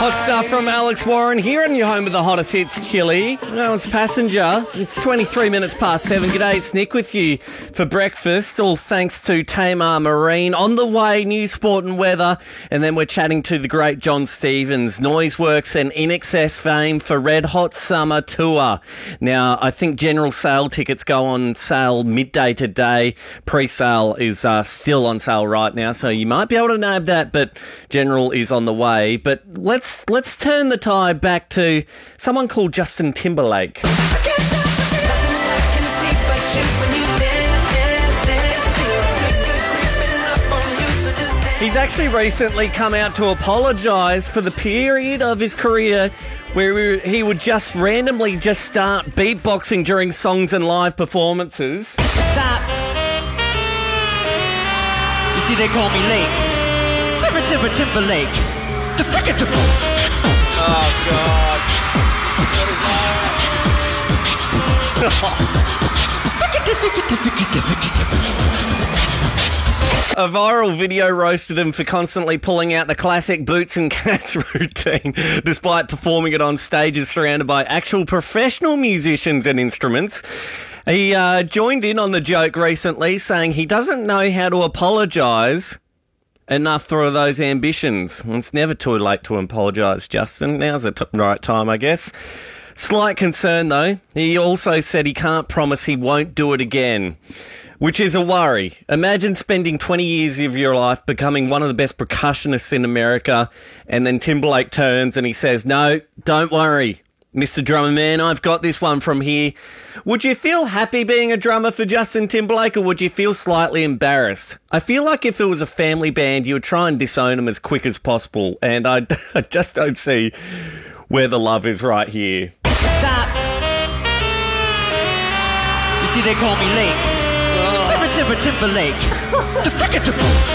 Hot stuff from Alex Warren here on your home of the hottest hits, Chili. Well, it's Passenger. It's 23 minutes past 7. G'day, it's Nick with you for breakfast. All thanks to Tamar Marine. On the way, news, sport and weather. And then we're chatting to the great John Stevens, Noiseworks and INXS fame for Red Hot Summer Tour. Now, I think general sale tickets go on sale midday today. Pre-sale is still on sale right now, so you might be able to nab that, but general is on the way. But let's turn the tide back to someone called Justin Timberlake. He's actually recently come out to apologise for the period of his career where he would just randomly start beatboxing during songs and live performances. Stop. You see, they call me Lake. Timberlake. The frickin' Oh, God. A viral video roasted him for constantly pulling out the classic boots and cats routine, despite performing it on stages surrounded by actual professional musicians and instruments. He joined in on the joke recently, saying he doesn't know how to apologise enough for those ambitions. It's never too late to apologise, Justin. Now's the right time, I guess. Slight concern, though. He also said he can't promise he won't do it again, which is a worry. Imagine spending 20 years of your life becoming one of the best percussionists in America, and then Timberlake turns and he says, "No, don't worry, Mr. Drummer Man, I've got this one from here." Would you feel happy being a drummer for Justin Timberlake, or would you feel slightly embarrassed? I feel like if it was a family band, you would try and disown them as quick as possible, and I just don't see where the love is right here. Stop. You see, they call me Lake. Timberlake. The frickin'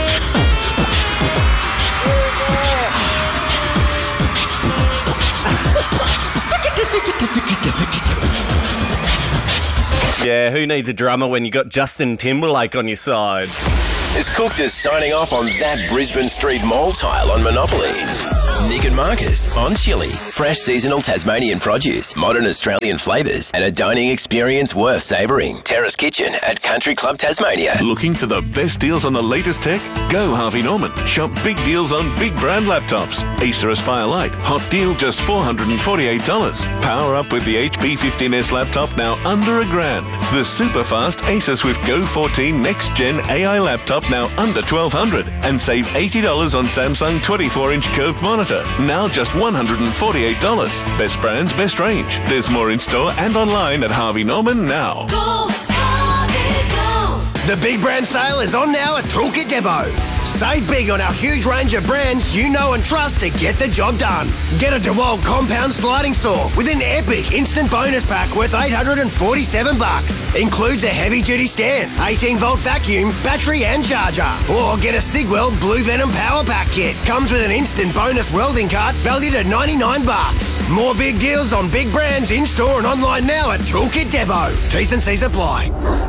Yeah, who needs a drummer when you got Justin Timberlake on your side? As Cooked is signing off on that Brisbane Street Mall tile on Monopoly. Nick and Marcus on Chili. Fresh seasonal Tasmanian produce, modern Australian flavours, and a dining experience worth savouring. Terrace Kitchen at Country Club Tasmania. Looking for the best deals on the latest tech? Go Harvey Norman. Shop big deals on big brand laptops. Acer Aspire Lite. Hot deal just $448. Power up with the HP 15S laptop now under $1,000. The super fast Acer Swift Go 14 Next Gen AI laptop now under $1,200. And save $80 on Samsung 24-inch curved monitor. Now just $148. Best brands, best range. There's more in store and online at Harvey Norman now. Go, Harvey, go! The big brand sale is on now at Toolkit Depot. Save big on our huge range of brands you know and trust to get the job done. Get a DeWalt compound sliding saw with an epic instant bonus pack worth $847. Includes a heavy-duty stand, 18-volt vacuum, battery and charger. Or get a Sigwell Blue Venom Power Pack kit. Comes with an instant bonus welding cart valued at $99. More big deals on big brands in-store and online now at Toolkit Depot. T&Cs apply.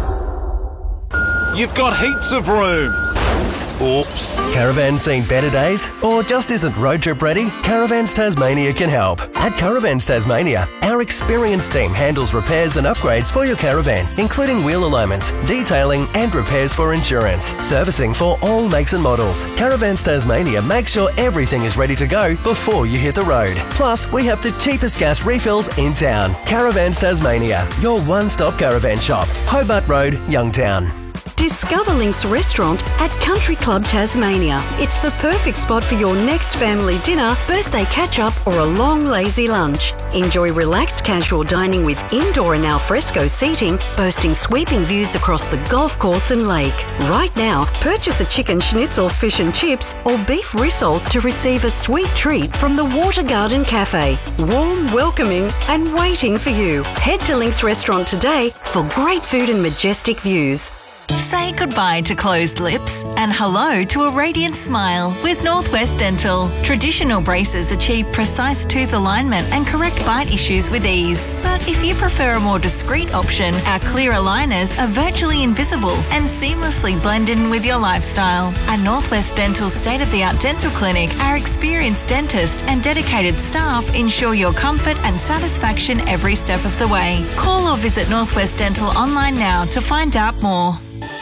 You've got heaps of room. Oops. Caravan seen better days? Or just isn't road trip ready? Caravans Tasmania can help. At Caravans Tasmania, our experienced team handles repairs and upgrades for your caravan, including wheel alignments, detailing and repairs for insurance, servicing for all makes and models. Caravans Tasmania makes sure everything is ready to go before you hit the road. Plus, we have the cheapest gas refills in town. Caravans Tasmania, your one-stop caravan shop. Hobart Road, Youngtown. Discover Link's restaurant at Country Club Tasmania. It's the perfect spot for your next family dinner, birthday catch-up or a long lazy lunch. Enjoy relaxed casual dining with indoor and alfresco seating, boasting sweeping views across the golf course and lake. Right now, purchase a chicken schnitzel, fish and chips or beef rissoles to receive a sweet treat from the Water Garden Cafe. Warm, welcoming and waiting for you. Head to Link's restaurant today for great food and majestic views. Say goodbye to closed lips and hello to a radiant smile with Northwest Dental. Traditional braces achieve precise tooth alignment and correct bite issues with ease. But if you prefer a more discreet option, our clear aligners are virtually invisible and seamlessly blend in with your lifestyle. At Northwest Dental's state-of-the-art dental clinic, our experienced dentists and dedicated staff ensure your comfort and satisfaction every step of the way. Call or visit Northwest Dental online now to find out more.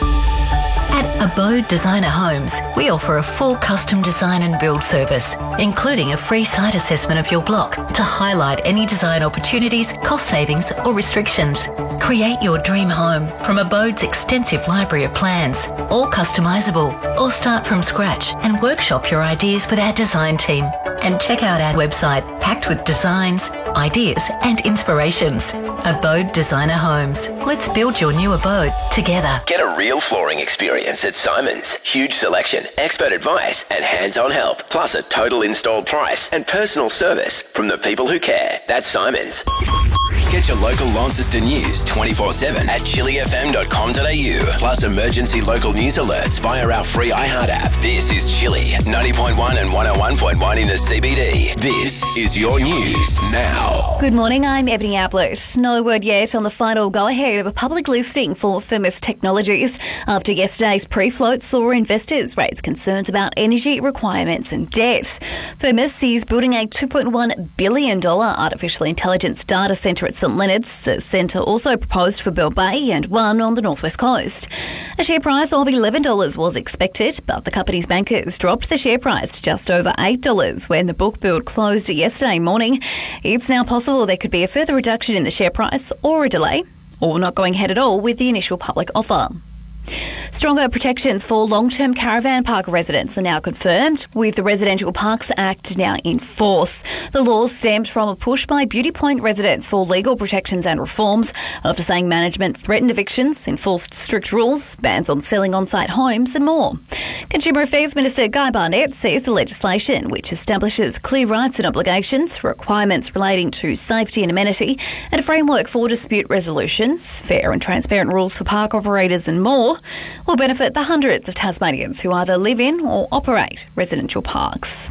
At Abode Designer Homes, we offer a full custom design and build service, including a free site assessment of your block to highlight any design opportunities, cost savings or restrictions. Create your dream home from Abode's extensive library of plans, all customisable, or start from scratch and workshop your ideas with our design team. And check out our website packed with designs, ideas and inspirations. Abode Designer Homes. Let's build your new abode together. Get a real flooring experience at Simon's. Huge selection, expert advice and hands-on help, plus a total installed price and personal service from the people who care. That's Simon's. Get your local Launceston news 24/7 at chillyfm.com.au. Plus emergency local news alerts via our free iHeart app. This is Chilly, 90.1 and 101.1 in the CBD. This is your news now. Good morning, I'm Ebony Ablett. No word yet on the final go-ahead of a public listing for Firmus Technologies after yesterday's pre-float saw investors raise concerns about energy requirements and debt. Firmus is building a $2.1 billion artificial intelligence data centre at St Leonard's. A centre also proposed for Bell Bay and one on the northwest coast. A share price of $11 was expected, but the company's bankers dropped the share price to just over $8 when the book build closed yesterday morning. It's now possible there could be a further reduction in the share price or a delay, or not going ahead at all with the initial public offer. Stronger protections for long-term caravan park residents are now confirmed, with the Residential Parks Act now in force. The law stemmed from a push by Beauty Point residents for legal protections and reforms after saying management threatened evictions, enforced strict rules, bans on selling on-site homes and more. Consumer Affairs Minister Guy Barnett says the legislation, which establishes clear rights and obligations, requirements relating to safety and amenity, and a framework for dispute resolutions, fair and transparent rules for park operators and more, will benefit the hundreds of Tasmanians who either live in or operate residential parks.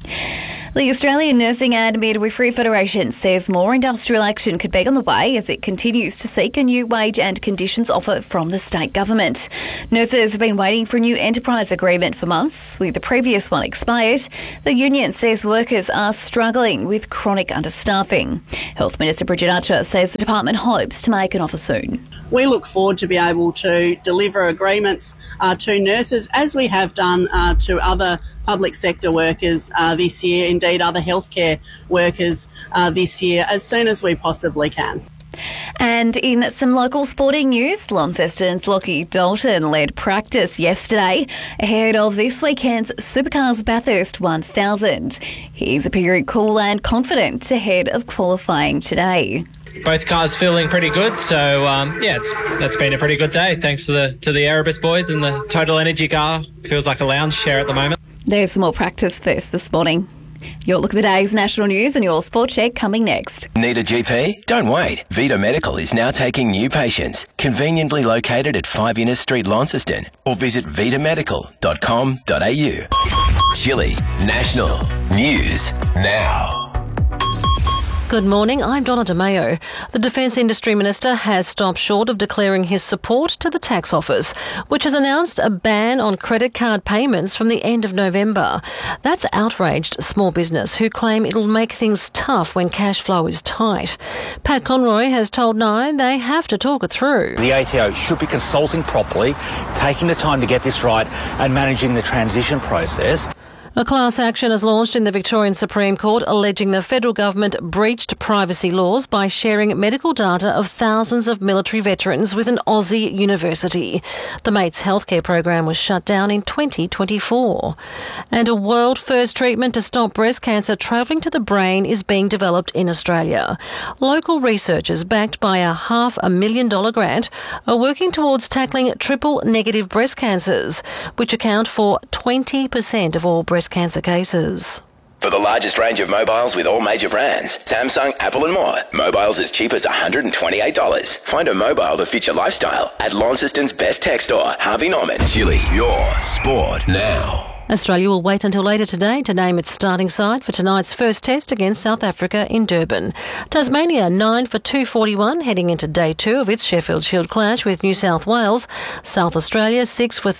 The Australian Nursing and Midwifery Federation says more industrial action could be on the way as it continues to seek a new wage and conditions offer from the state government. Nurses have been waiting for a new enterprise agreement for months, with the previous one expired. The union says workers are struggling with chronic understaffing. Health Minister Bridget Archer says the department hopes to make an offer soon. We look forward to be able to deliver agreements to nurses, as we have done to other public sector workers this year, indeed other healthcare workers this year, as soon as we possibly can. And in some local sporting news, Launceston's Lockie Dalton led practice yesterday ahead of this weekend's Supercars Bathurst 1000. He's appearing cool and confident ahead of qualifying today. Both cars feeling pretty good, so that's been a pretty good day. Thanks to the Erebus boys, and the Total Energy car feels like a lounge chair at the moment. There's some more practice first this morning. Your look at the day's national news and your sport check coming next. Need a GP? Don't wait. Vita Medical is now taking new patients. Conveniently located at 5 Innes Street, Launceston, or visit vitamedical.com.au. Chilly National News Now. Good morning, I'm Donna DeMayo. The Defence Industry Minister has stopped short of declaring his support to the Tax Office, which has announced a ban on credit card payments from the end of November. That's outraged small business who claim it'll make things tough when cash flow is tight. Pat Conroy has told Nine they have to talk it through. The ATO should be consulting properly, taking the time to get this right and managing the transition process. A class action is launched in the Victorian Supreme Court alleging the federal government breached privacy laws by sharing medical data of thousands of military veterans with an Aussie university. The Mates healthcare program was shut down in 2024. And a world-first treatment to stop breast cancer travelling to the brain is being developed in Australia. Local researchers, backed by a $500,000 grant, are working towards tackling triple-negative breast cancers, which account for 20% of all breast cancer cases. For the largest range of mobiles with all major brands, Samsung, Apple and more. Mobiles as cheap as $128. Find a mobile to fit your lifestyle at Launceston's best tech store, Harvey Norman. Chili, your sport now. Australia will wait until later today to name its starting side for tonight's first test against South Africa in Durban. Tasmania 9 for 241 heading into day 2 of its Sheffield Shield clash with New South Wales. South Australia 6 for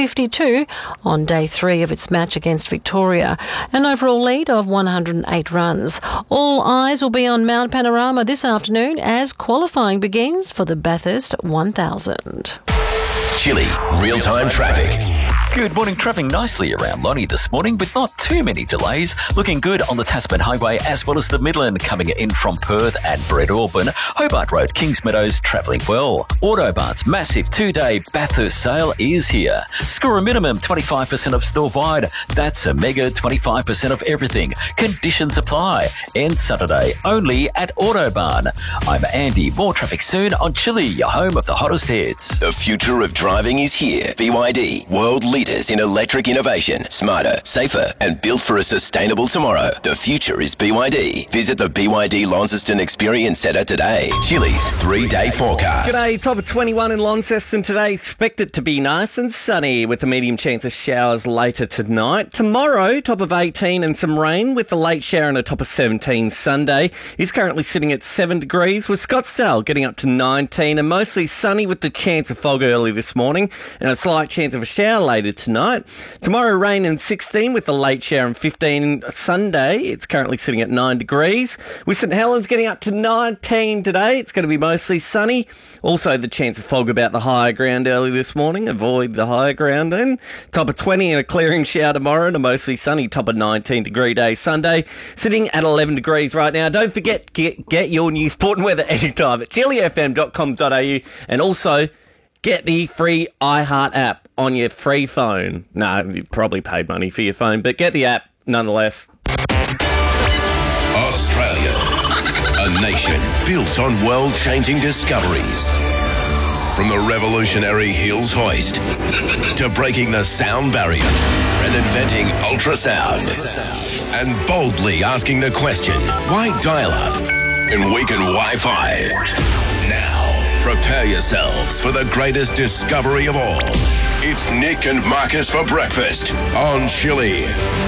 352 on day 3 of its match against Victoria. An overall lead of 108 runs. All eyes will be on Mount Panorama this afternoon as qualifying begins for the Bathurst 1000. Chili, real-time traffic. Good morning. Travelling nicely around Lonnie this morning with not too many delays. Looking good on the Tasman Highway as well as the Midland coming in from Perth and Breadalbin. Hobart Road, Kings Meadows travelling well. Autobart's massive 2-day Bathurst sale is here. Score a minimum 25% of store-wide. That's a mega 25% of everything. Conditions apply. End Saturday only at Autobarn. I'm Andy. More traffic soon on Chili, your home of the hottest hits. The future of driving is here. BYD, world leaders in electric innovation. Smarter, safer, and built for a sustainable tomorrow. The future is BYD. Visit the BYD Launceston Experience Centre today. Chili's 3-day forecast. G'day, top of 21 in Launceston today. Expect it to be nice and sunny with a medium chance of showers later tonight. Tomorrow, top of 18 and some rain with a late shower and a top of 17 Sunday. Is currently sitting at 7 degrees with Scottsdale getting up to 19 and mostly sunny with the chance of fog early this morning and a slight chance of a shower later tonight. Tomorrow, rain and 16 with a late shower and 15 Sunday. It's currently sitting at 9 degrees. With St Helens getting up to 19 today. It's going to be mostly sunny. Also, the chance of fog about the higher ground early this morning. Avoid the higher ground then. Top of 20 and a clearing shower tomorrow and a mostly sunny top of 19-degree day Sunday. Sitting at 11 degrees right now. Don't forget, get your new sport and weather anytime at chilifm.com.au and also get the free iHeart app on your free phone. No, you probably paid money for your phone, but get the app nonetheless. Australia, a nation built on world-changing discoveries. From the revolutionary Hills hoist to breaking the sound barrier and inventing ultrasound and boldly asking the question, why dial-up and weaken Wi-Fi? Now, prepare yourselves for the greatest discovery of all. It's Nick and Marcus for breakfast on Chili.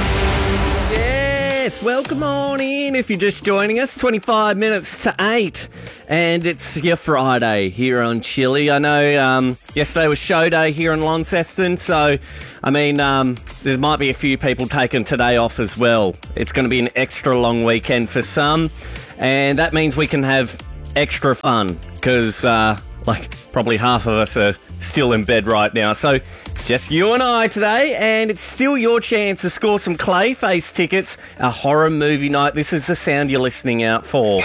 Yes, welcome on in if you're just joining us. 25 minutes to 8 and it's your Friday here on Chili. I know yesterday was show day here in Launceston, so I mean there might be a few people taking today off as well. It's going to be an extra long weekend for some and that means we can have extra fun because probably half of us are still in bed right now. So it's just you and I today, and it's still your chance to score some Clayface tickets, a horror movie night. This is the sound you're listening out for.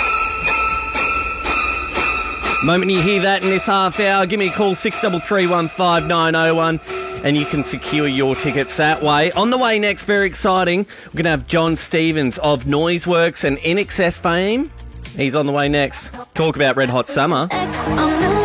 The moment you hear that in this half hour, give me a call, 63315901, and you can secure your tickets that way. On the way next, very exciting, we're going to have John Stevens of Noiseworks and INXS fame. He's on the way next. Talk about Red Hot Summer.